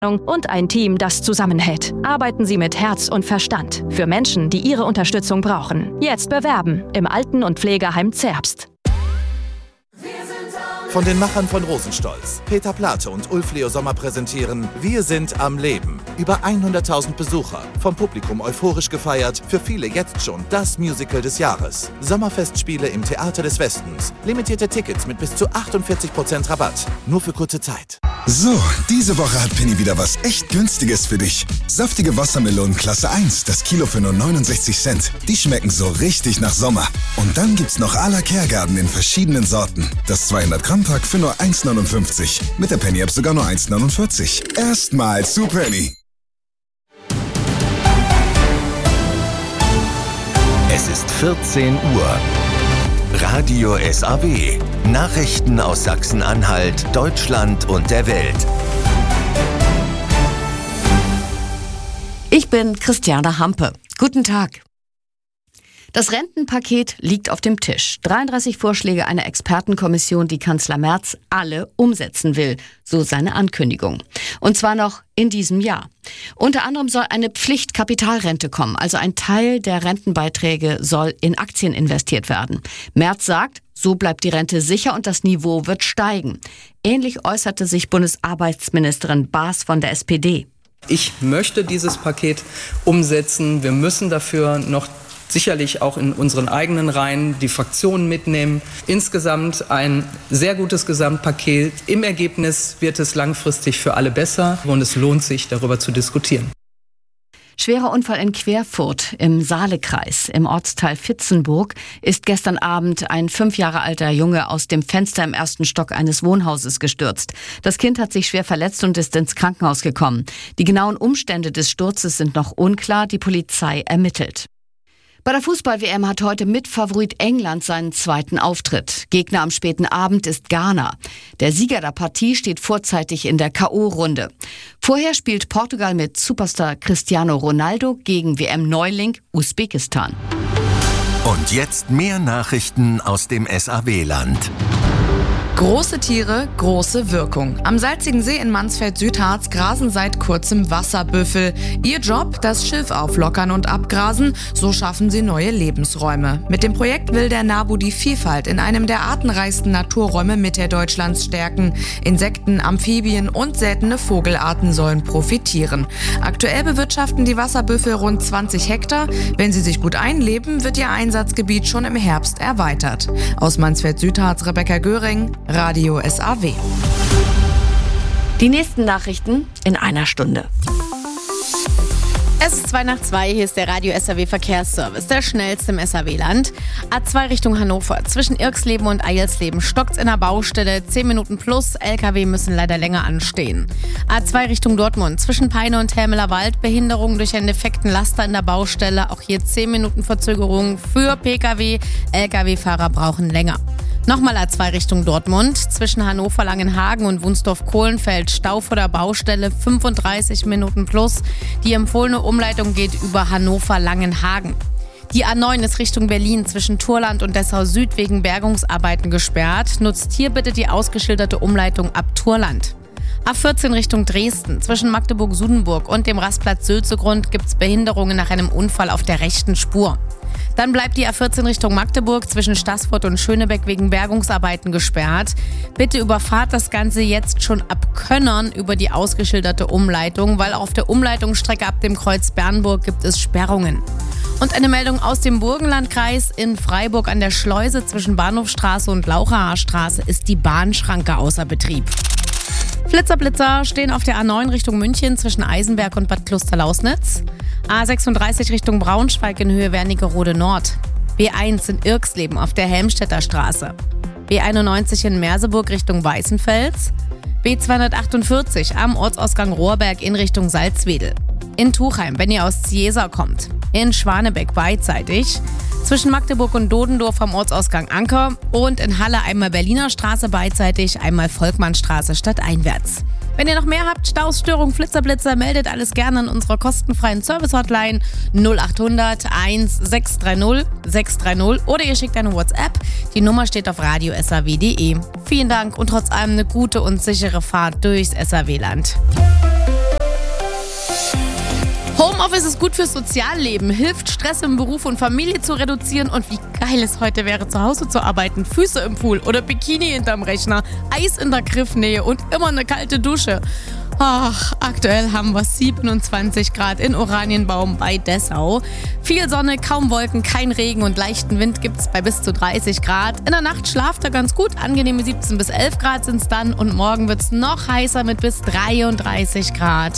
und ein Team, das zusammenhält. Arbeiten Sie mit Herz und Verstand für Menschen, die Ihre Unterstützung brauchen. Jetzt bewerben im Alten- und Pflegeheim Zerbst. Von den Machern von Rosenstolz, Peter Plate und Ulf Leo Sommer präsentieren Wir sind am Leben. Über 100.000 Besucher, vom Publikum euphorisch gefeiert, für viele jetzt schon das Musical des Jahres. Sommerfestspiele im Theater des Westens. Limitierte Tickets mit bis zu 48% Rabatt. Nur für kurze Zeit. So, diese Woche hat Penny wieder was echt Günstiges für dich. Saftige Wassermelonen Klasse 1, das Kilo für nur 69 Cent. Die schmecken so richtig nach Sommer. Und dann gibt's noch à la Kergarten in verschiedenen Sorten. Das 200 Gramm Pack für nur 1,59. Mit der Penny-App sogar nur 1,49. Erstmal zu Penny. Es ist 14 Uhr. Radio SAW. Nachrichten aus Sachsen-Anhalt, Deutschland und der Welt. Ich bin Christiane Hampe. Guten Tag. Das Rentenpaket liegt auf dem Tisch. 33 Vorschläge einer Expertenkommission, die Kanzler Merz alle umsetzen will, so seine Ankündigung. Und zwar noch in diesem Jahr. Unter anderem soll eine Pflichtkapitalrente kommen, also ein Teil der Rentenbeiträge soll in Aktien investiert werden. Merz sagt, so bleibt die Rente sicher und das Niveau wird steigen. Ähnlich äußerte sich Bundesarbeitsministerin Baas von der SPD. Ich möchte dieses Paket umsetzen. Wir müssen dafür noch sicherlich auch in unseren eigenen Reihen die Fraktionen mitnehmen. Insgesamt ein sehr gutes Gesamtpaket. Im Ergebnis wird es langfristig für alle besser und es lohnt sich, darüber zu diskutieren. Schwerer Unfall in Querfurt im Saalekreis. Im Ortsteil Vitzenburg ist gestern Abend ein 5 Jahre alter Junge aus dem Fenster im 1. Stock eines Wohnhauses gestürzt. Das Kind hat sich schwer verletzt und ist ins Krankenhaus gekommen. Die genauen Umstände des Sturzes sind noch unklar. Die Polizei ermittelt. Bei der Fußball-WM hat heute Mitfavorit England seinen zweiten Auftritt. Gegner am späten Abend ist Ghana. Der Sieger der Partie steht vorzeitig in der K.O.-Runde. Vorher spielt Portugal mit Superstar Cristiano Ronaldo gegen WM-Neuling Usbekistan. Und jetzt mehr Nachrichten aus dem SAW-Land. Große Tiere, große Wirkung. Am salzigen See in Mansfeld-Südharz grasen seit kurzem Wasserbüffel. Ihr Job, das Schilf auflockern und abgrasen, so schaffen sie neue Lebensräume. Mit dem Projekt will der NABU die Vielfalt in einem der artenreichsten Naturräume Mitteldeutschlands stärken. Insekten, Amphibien und seltene Vogelarten sollen profitieren. Aktuell bewirtschaften die Wasserbüffel rund 20 Hektar. Wenn sie sich gut einleben, wird ihr Einsatzgebiet schon im Herbst erweitert. Aus Mansfeld-Südharz, Rebecca Göring, Radio SAW. Die nächsten Nachrichten in einer Stunde. Es ist 2:02, hier ist der Radio SAW Verkehrsservice, der schnellste im SAW-Land. A2 Richtung Hannover, zwischen Irxleben und Eilsleben stockt's in der Baustelle, 10 Minuten plus, LKW müssen leider länger anstehen. A2 Richtung Dortmund, zwischen Peine und Helmeler Wald, Behinderung durch einen defekten Laster in der Baustelle, auch hier 10 Minuten Verzögerung für Pkw, LKW-Fahrer brauchen länger. Nochmal A2 Richtung Dortmund, zwischen Hannover-Langenhagen und Wunsdorf-Kohlenfeld, Stau vor der Baustelle, 35 Minuten plus. Die empfohlene Umleitung geht über Hannover-Langenhagen. Die A9 ist Richtung Berlin zwischen Turland und Dessau Süd wegen Bergungsarbeiten gesperrt. Nutzt hier bitte die ausgeschilderte Umleitung ab Turland. A14 Richtung Dresden, zwischen Magdeburg-Sudenburg und dem Rastplatz Sülzegrund gibt es Behinderungen nach einem Unfall auf der rechten Spur. Dann bleibt die A14 Richtung Magdeburg zwischen Staßfurt und Schönebeck wegen Bergungsarbeiten gesperrt. Bitte überfahrt das Ganze jetzt schon ab Könnern über die ausgeschilderte Umleitung, weil auf der Umleitungsstrecke ab dem Kreuz Bernburg gibt es Sperrungen. Und eine Meldung aus dem Burgenlandkreis: In Freiburg an der Schleuse zwischen Bahnhofstraße und Lauchaer Straße ist die Bahnschranke außer Betrieb. Flitzer stehen auf der A9 Richtung München zwischen Eisenberg und Bad Klosterlausnitz. A36 Richtung Braunschweig in Höhe Wernigerode Nord. B1 in Irxleben auf der Helmstedter Straße. B91 in Merseburg Richtung Weißenfels. B248 am Ortsausgang Rohrberg in Richtung Salzwedel. In Tuchheim, wenn ihr aus Ziesa kommt. In Schwanebeck beidseitig. Zwischen Magdeburg und Dodendorf am Ortsausgang Anker. Und in Halle einmal Berliner Straße beidseitig, einmal Volkmannstraße stadteinwärts. Wenn ihr noch mehr habt, Staus, Störungen, Flitzer, meldet alles gerne an unserer kostenfreien Service-Hotline 0800 1630 630 oder ihr schickt eine WhatsApp. Die Nummer steht auf radiosaw.de. Vielen Dank und trotz allem eine gute und sichere Fahrt durchs SAW-Land. Homeoffice ist gut fürs Sozialleben, hilft Stress im Beruf und Familie zu reduzieren und wie geil es heute wäre, zu Hause zu arbeiten. Füße im Pool oder Bikini hinterm Rechner, Eis in der Griffnähe und immer eine kalte Dusche. Ach, aktuell haben wir 27 Grad in Oranienbaum bei Dessau. Viel Sonne, kaum Wolken, kein Regen und leichten Wind gibt's bei bis zu 30 Grad. In der Nacht schlaft er ganz gut, angenehme 17 bis 11 Grad sind's dann und morgen wird's noch heißer mit bis 33 Grad.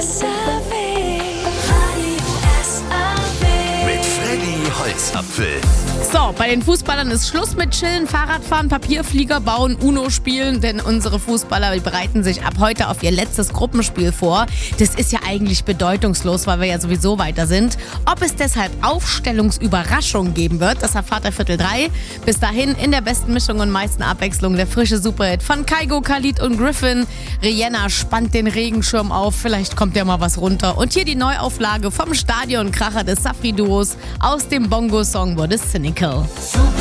Mit Freddy Holzapfel. So, bei den Fußballern ist Schluss mit Chillen, Fahrradfahren, Papierflieger bauen, Uno spielen, denn unsere Fußballer bereiten sich ab heute auf ihr letztes Gruppenspiel vor. Das ist ja eigentlich bedeutungslos, weil wir ja sowieso weiter sind. Ob es deshalb Aufstellungsüberraschungen geben wird, das erfahrt ihr Viertel 3. Bis dahin in der besten Mischung und meisten Abwechslung der frische Superhit von Kygo, Khalid und Griffin. Rihanna spannt den Regenschirm auf, vielleicht kommt ja mal was runter. Und hier die Neuauflage vom Stadionkracher des Safri-Duos aus dem Bongo-Song What is Cynical.